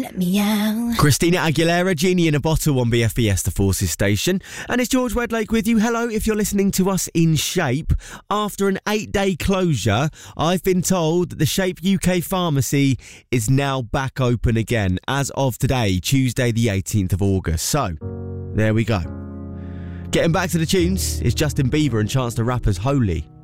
Meow. Christina Aguilera, Genie in a Bottle on BFBS, the Forces station. And it's George Wedlake with you. Hello, if you're listening to us in Shape. After an 8-day closure, I've been told that the Shape UK pharmacy is now back open again as of today, Tuesday the 18th of August. So, there we go. Getting back to the tunes, it's Justin Bieber and Chance the Rapper's Holy.